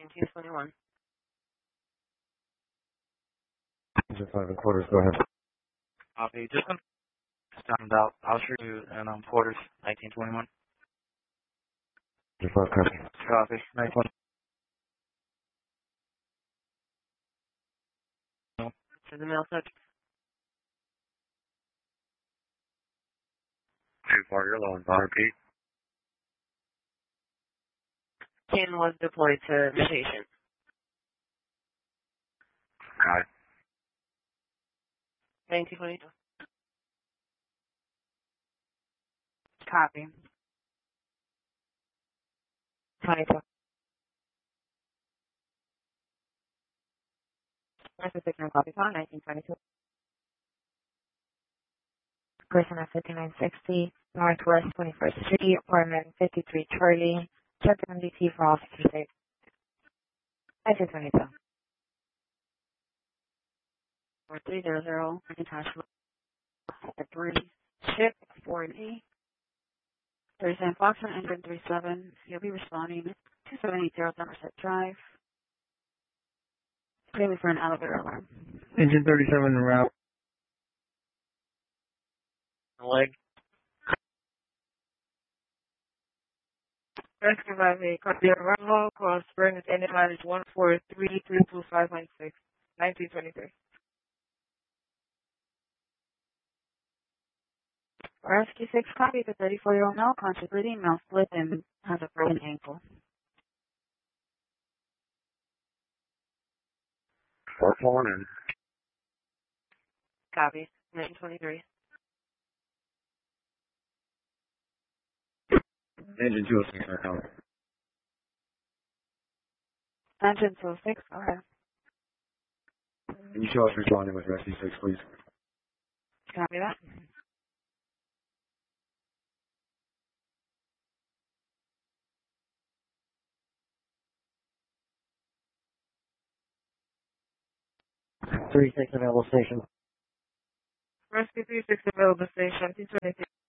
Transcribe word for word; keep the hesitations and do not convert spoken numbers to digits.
nineteen twenty-one. Engine five and quarters, go ahead. Copy. Just sound out. I'll shoot you and um quarters nineteen twenty-one. Engine five, copy. Copy. Nice one. To the mail search. Too far, you're low on bar, Pete. Ken was deployed to the patient. Got it. nineteen twenty-two. Copy. twenty-two. That's a signal copy call, nineteen twenty-two. Person at fifty-nine sixty, Northwest twenty-first Street, apartment fifty-three Charlie, check M D T for officer six. nineteen twenty-two. four three zero zero. International. three. Ship four and eight. thirty-seven Foxtrot, engine three seven. You'll be responding two seven eight zero Somerset Drive. Clearly for an elevator alarm. Engine thirty-seven en route. Leg. Rescue five eight, copy arrival, cross Springs, ending line is one four three three two five nine six, nineteen twenty-three. Rescue six, copy the thirty-four-year-old male, conscious bleeding, mouth split, and has a broken ankle. Four four in. Copy, nineteen twenty-three. Engine two oh six, our counter. Engine two oh six, go ahead. Can you show us responding with Rescue six, please? Copy that. three six available station. Rescue three six available station, nineteen twenty-three.